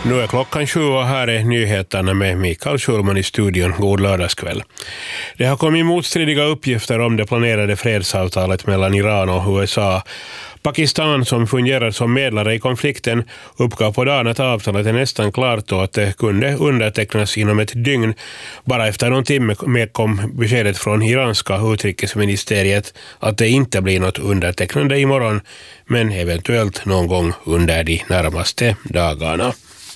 Nu är klockan 7 och här är nyheterna med Mikael Schulman i studion. God lördagskväll. Det har kommit motstridiga uppgifter om det planerade fredsavtalet mellan Iran och USA. Pakistan, som fungerar som medlare i konflikten, uppgav på dagen att avtalet är nästan klart och att det kunde undertecknas inom ett dygn. Bara efter någon timme kom beskedet från iranska utrikesministeriet att det inte blir något undertecknande imorgon, men eventuellt någon gång under de närmaste dagarna.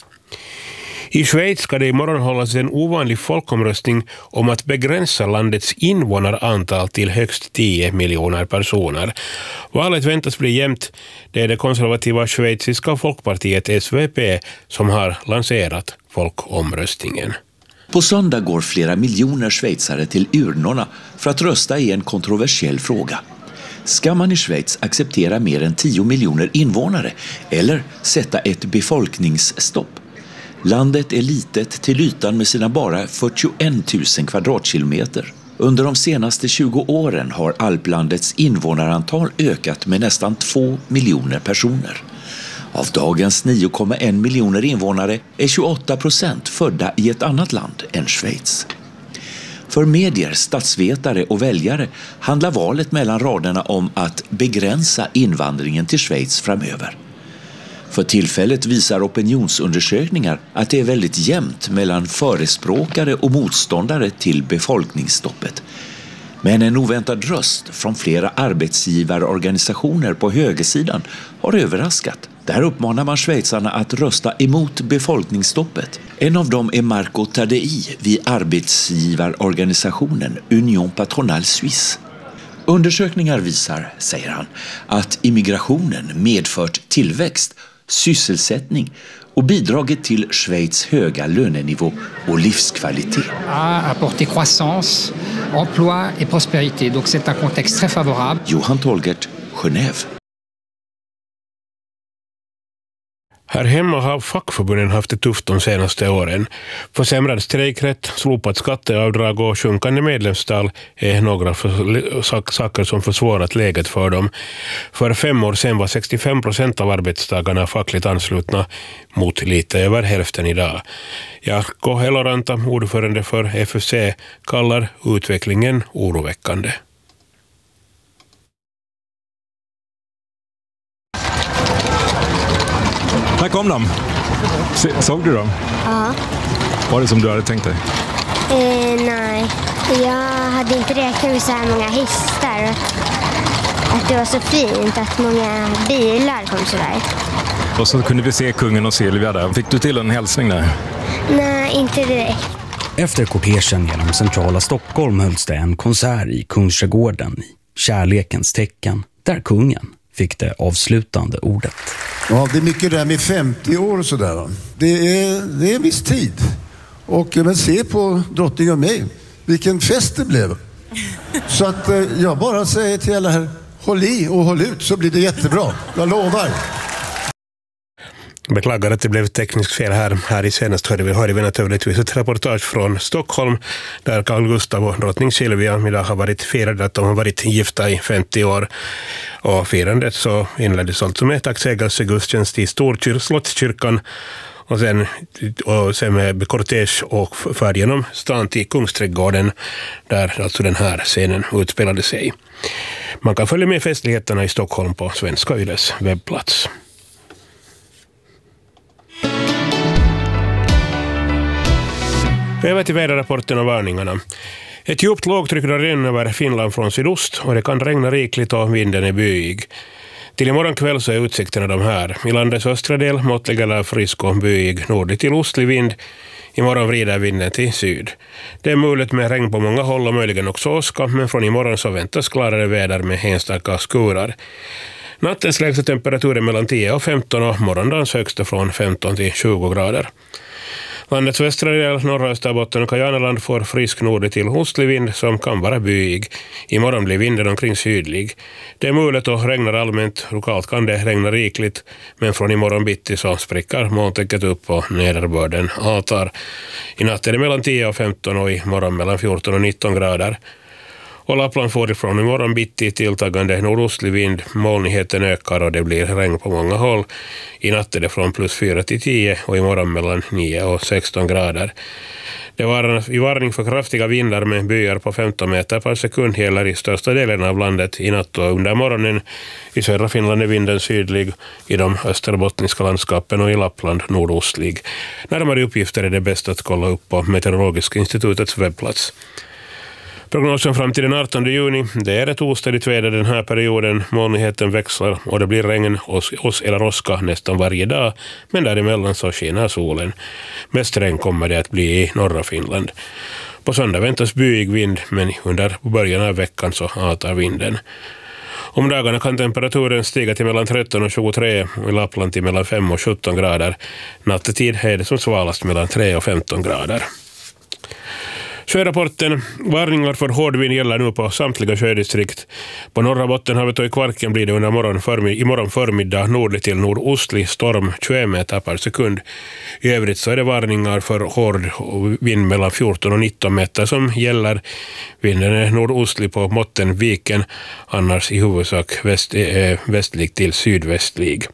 I Schweiz ska det imorgon hållas en ovanlig folkomröstning om att begränsa landets invånarantal till högst 10 miljoner personer. Valet väntas bli jämnt. Det är det konservativa schweiziska folkpartiet SVP som har lanserat folkomröstningen. På söndag går flera miljoner schweizare till urnorna för att rösta i en kontroversiell fråga. Ska man i Schweiz acceptera mer än 10 miljoner invånare eller sätta ett befolkningsstopp? Landet är litet till ytan med sina bara 41 000 kvadratkilometer. Under de senaste 20 åren har Alplandets invånarantal ökat med nästan 2 miljoner personer. Av dagens 9,1 miljoner invånare är 28% födda i ett annat land än Schweiz. För medier, statsvetare och väljare handlar valet mellan raderna om att begränsa invandringen till Schweiz framöver. För tillfället visar opinionsundersökningar att det är väldigt jämnt mellan förespråkare och motståndare till befolkningsstoppet. Men en oväntad röst från flera arbetsgivarorganisationer på högersidan har överraskat. Där uppmanar man schweizarna att rösta emot befolkningsstoppet. En av dem är Marco Tardei vid arbetsgivarorganisationen Union Patronale Suisse. Undersökningar visar, säger han, att immigrationen medfört tillväxt, sysselsättning och bidragit till Schweiz höga lönenivå och livskvalitet. A apporté croissance, emploi et prospérité. Donc c'est un contexte très favorable. Johan Tolgert, Genève. Här hemma har fackförbunden haft det tufft de senaste åren. Försämrad strejkrätt, slopat skatteavdrag och sjunkande medlemstal är några saker som försvårat läget för dem. För 5 år sedan var 65% av arbetstagarna fackligt anslutna mot lite över hälften idag. Jarkko Eloranta, ordförande för FFC, kallar utvecklingen oroväckande. När kom de? Såg du dem? Ja. Var det som du hade tänkt dig? Nej, jag hade inte räknat med så här många hästar. Att det var så fint att många bilar kom så där. Och så kunde vi se kungen och Silvia där. Fick du till en hälsning där? Nej, inte direkt. Efter kortegen genom centrala Stockholm hölls det en konsert i Kungsträdgården i kärlekens tecken, där kungen fick det avslutande ordet. Ja, det är mycket där med 50 år och sådär. Det är en viss tid. Men se på drottning och mig. Vilken fest det blev. Så att jag bara säger till alla här, håll i och håll ut så blir det jättebra. Jag lovar. Beklagar att det blev tekniskt fel här i senast hörde vi naturligtvis ett reportage från Stockholm där Carl Gustaf och drottning Silvia idag har varit firade att de har varit gifta i 50 år. Och firandet så inleddes alltså med tacksägelsegudstjänst i Slottskyrkan och sen med kortege och färd genom stan till Kungsträdgården där alltså den här scenen utspelade sig. Man kan följa med festligheterna i Stockholm på Svenska Yles webbplats. Över till väderrapporten och varningarna. Ett djupt lågtryck drar in över Finland från sydost och det kan regna rikligt och vinden är byig. Till imorgon kväll så är utsikterna de här. I landets östra del måttlig eller frisk och byig, nordlig till ostlig vind. Imorgon vrider vinden till syd. Det är möjligt med regn på många håll och möjligen också åska, men från imorgon så väntas klarare väder med enstaka skurar. Nattens lägsta temperatur är mellan 10 och 15 och morgondagens högsta från 15 till 20 grader. Landets västra del, norra Österbotten och Kajanaland får frisk nordlig till ostlig vind som kan vara byig. Imorgon blir vinden omkring sydlig. Det är möjligt att regna allmänt, lokalt kan det regna rikligt, men från imorgon bitti så sprickar molntäcket upp och nederbörden avtar. I natt är det mellan 10 och 15 och i morgon mellan 14 och 19 grader. Och Lappland får ifrån imorgon bitti tilltagande nordostlig vind, molnigheten ökar och det blir regn på många håll. I natt är det från plus 4 till 10 och imorgon mellan 9 och 16 grader. Det var i varning för kraftiga vindar med byar på 15 meter per sekund gäller i största delen av landet i natt och under morgonen. I södra Finland är vinden sydlig, i de österbottniska landskapen och i Lappland nordostlig. Närmare uppgifter är det bäst att kolla upp på Meteorologiska institutets webbplats. Prognosen fram till den 18 juni, det är ett ostadigt väder den här perioden. Molnigheten växlar och det blir regn eller åska nästan varje dag, men däremellan så skiner solen. Mest regn kommer det att bli i norra Finland. På söndag väntas byig vind, men under början av veckan så avtar vinden. Om dagarna kan temperaturen stiga till mellan 13 och 23 och i Lappland till mellan 5 och 17 grader. Nattetid är det som svalast mellan 3 och 15 grader. Sjörapporten, varningar för hårdvind gäller nu på samtliga sjödistrikt. På norra Bottenhavet och i Kvarken blir det under imorgon förmiddag nordlig till nordostlig storm 21 meter per sekund. I övrigt så är det varningar för hård vind mellan 14 och 19 meter som gäller. Vinden är nordostlig på Mottenviken, annars i huvudsak västlig till sydvästlig.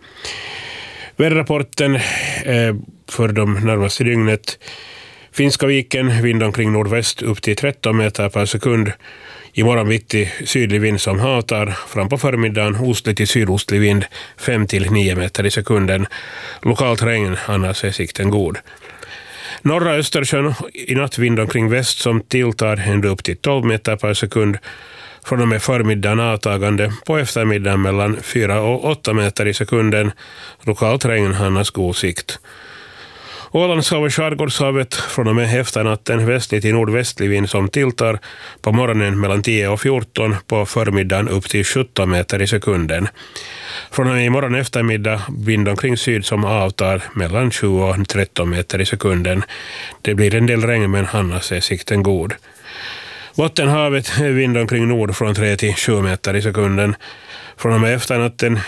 Väderrapporten för de närmaste dygnet. Finska viken, vind omkring nordväst upp till 13 meter per sekund. Imorgon vitti sydlig vind som avtar. Fram på förmiddagen ostlig till sydostlig vind 5 till 9 meter i sekunden. Lokalt regn, annars är sikten god. Norra Östersjön i natt vind omkring väst som tilltar ända upp till 12 meter per sekund. Från och med förmiddagen avtagande, på eftermiddagen mellan 4 och 8 meter i sekunden. Lokalt regn, annars god sikt. Ålandshav och Skärgårdshavet från och med efternatten västlig till nordvästlig vind som tilltar på morgonen mellan 10 och 14, på förmiddagen upp till 17 meter i sekunden. Från och med imorgon eftermiddag vind omkring syd som avtar mellan 20 och 13 meter i sekunden. Det blir en del regn men annars är sikten god. Bottenhavet vind omkring nord från 3 till 7 meter i sekunden. Från och med efternatten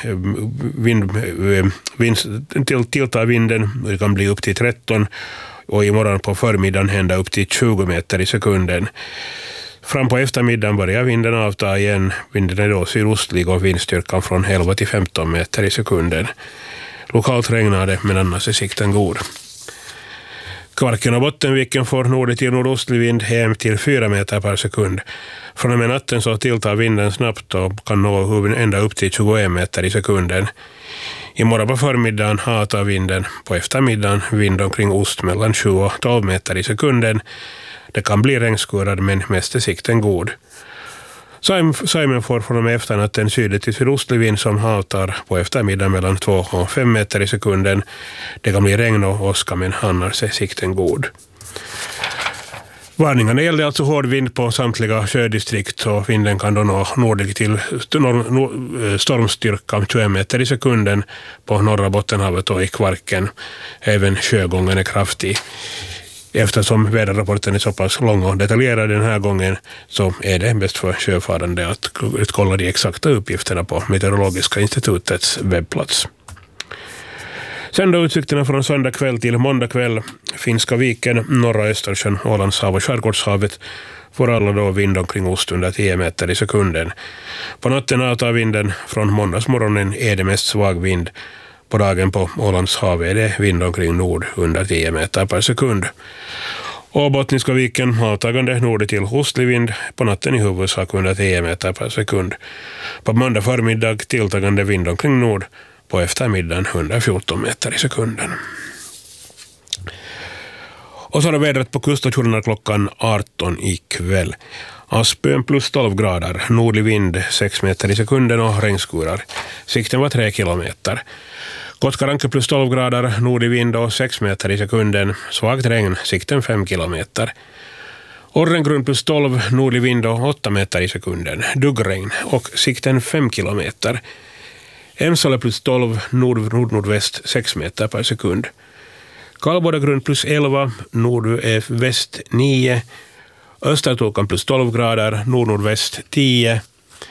tilltar vinden, det kan bli upp till 13 och imorgon på förmiddagen hända upp till 20 meter i sekunden. Fram på eftermiddagen börjar vinden avta igen. Vinden är då sydostlig och vindstyrkan från 11 till 15 meter i sekunden. Lokalt regnar det men annars är sikten god. Kvarken och Bottenviken får nordlig till nordostlig vind hem till 4 meter per sekund. Från och med natten så tilltar vinden snabbt och kan nå ända upp till 21 meter i sekunden. Imorgon på förmiddagen avtar vinden. På eftermiddagen vind omkring ost mellan 20 och 12 meter i sekunden. Det kan bli regnskurar men mest är sikten god. Saimen får från och med efternatten sydlig till sydostlig vind som avtar på eftermiddagen mellan 2 och 5 meter i sekunden. Det kan bli regn och åska men annars är sikten god. Varningarna gäller alltså hård vind på samtliga sjödistrikt och vinden kan då nå nordlig till stormstyrka 21 meter i sekunden på norra Bottenhavet och i Kvarken. Även sjögången är kraftig. Eftersom väderrapporten är så pass lång och detaljerad den här gången så är det bäst för sjöfarande att kolla de exakta uppgifterna på Meteorologiska institutets webbplats. Sen då utsikterna från söndag kväll till måndag kväll. Finska viken, norra Östersjön, Ålandshav och Skärgårdshavet får alla då vind omkring ost under 10 meter i sekunden. På natten avtar vinden. Från måndagsmorgonen är det mest svag vind. På dagen på Ålandshav är det vind omkring nord under 10 meter per sekund. Och Bottniska viken avtagande nord till ostlig vind. På natten i huvudsak under 10 meter per sekund. På måndag förmiddag tilltagande vind omkring nord. På eftermiddagen 114 meter i sekunden. Och så har det vädret på kuststationerna klockan 18 ikväll. Aspön plus 12 grader, nordlig vind 6 meter i sekunden och regnskurar. Sikten var 3 kilometer. Kotkaranke plus 12 grader, nordlig vind och 6 meter i sekunden. Svagt regn, sikten 5 kilometer. Orrengrund plus 12, nordlig vind och 8 meter i sekunden. Duggregn och sikten 5 kilometer. Emsala plus 12, nordväst 6 meter per sekund. Kallbodagrund plus 11, nordväst 9. Östertokan plus 12 grader, nordväst 10.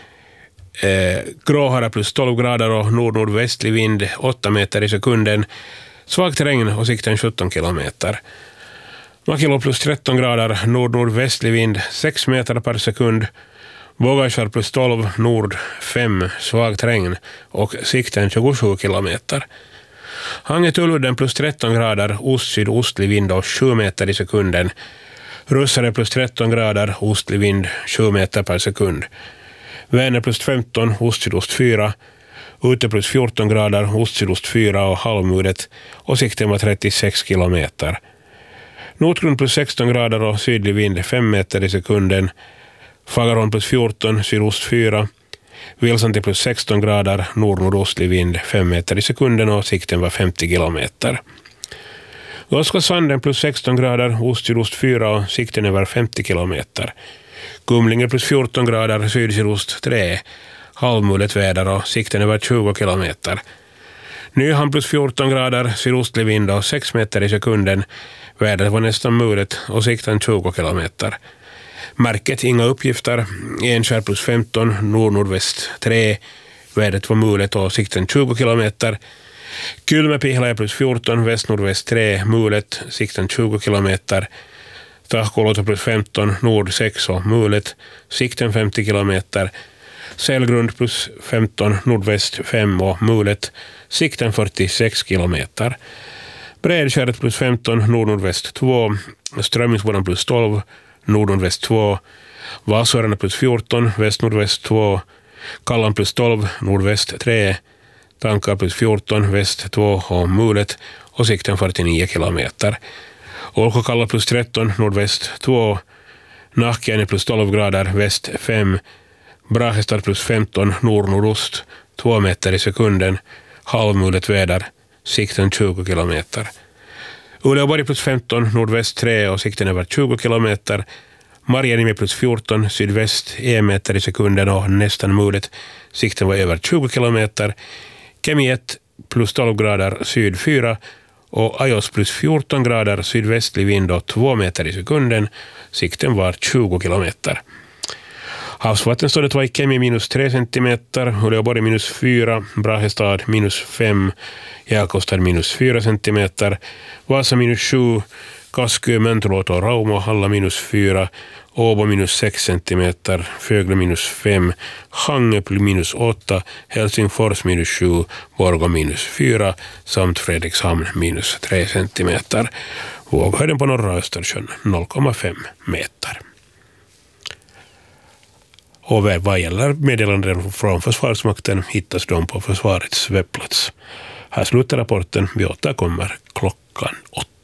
Gråhara plus 12 grader och nordvästlig vind 8 meter i sekunden. Svagt regn och sikten 17 kilometer. Makilo plus 13 grader, nordvästlig vind 6 meter per sekund. Vågaskär plus 12, nord 5, svagt regn och sikten 27 kilometer. Hangö-Tulludden plus 13 grader, ost-sydostlig vind och 7 meter i sekunden. Russare plus 13 grader, ostlig vind 7 meter per sekund. Vänern plus 15, ost-sydost 4. Ute plus 14 grader, ost-sydost 4 och halvmudet och sikten var 36 kilometer. Nordgrund plus 16 grader och sydlig vind 5 meter i sekunden. Fagerholm plus 14, sydost 4. Vilsanti plus 16 grader, nord-nordostlig vind 5 meter i sekunden och sikten var 50 kilometer. Oskarshamn plus 16 grader, ost-sydost 4 och sikten över 50 kilometer. Kumlinge plus 14 grader, syd-sydost 3, halvmulet väder och sikten över 20 kilometer. Nyhamn plus 14 grader, sydostlig vind och 6 meter i sekunden. Vädret var nästan mulet och sikten 20 kilometer. Märket inga uppgifter. Enskär plus 15, nord-nordväst 3. Vädret var mulet och sikten 20 kilometer. Kylmäpihlä plus 14, väst-nordväst 3, mulet, sikten 20 kilometer. Tahkoluoto plus 15, nord 6 och mulet, sikten 50 kilometer. Sälgrund plus 15, nordväst 5 och mulet, sikten 46 kilometer. Bredskäret plus 15, nord-nordväst 2, Strömmingsboden plus 12, nord-nordväst 2, Vasöarna plus 14, väst-nordväst 2, Kallan plus 12, nordväst 3, Tankar plus 14, väst 2 och mulet och sikten 49 kilometer. Olkokalla plus 13, nordväst 2, Nahkiainen plus 12 grader, väst 5, Brahestad plus 15, nord-nordost 2 meter i sekunden, halvmulet väder, sikten 20 kilometer. Uleåborg plus 15, nordväst 3 och sikten över 20 kilometer. Marjaniemi plus 14, sydväst 1 meter i sekunden och nästan mulet, sikten var över 20 kilometer. Kemi 1 plus 12 grader, syd 4 och Ajos plus 14 grader, sydvästlig vind och 2 meter i sekunden, sikten var 20 kilometer. Havsvattenståndet var i Kemi minus 3 centimeter, Uleåborg minus 4, Brahestad minus 5, Jakobstad minus 4 centimeter, Vasa minus 7, Kaskö, Mäntyluoto och Rauma, Halla minus 4, Åbo minus 6 centimeter, Fögle minus 5, Hangö minus 8, Helsingfors minus 7, Borgå minus 4 samt Fredrikshamn minus 3 centimeter. Våghöjden på norra Östersjön 0,5 meter. Och vad gäller meddelanden från Försvarsmakten hittas de på försvarets webbplats. Här slutar rapporten. Vi återkommer klockan 8.